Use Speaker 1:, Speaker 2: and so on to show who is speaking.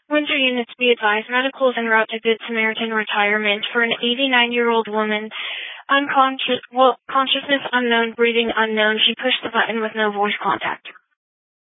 Speaker 1: Windsor units be advised, medical is en route to Good Samaritan retirement for an 89-year-old woman. Consciousness unknown, breathing unknown. She pushed the button with no voice contact.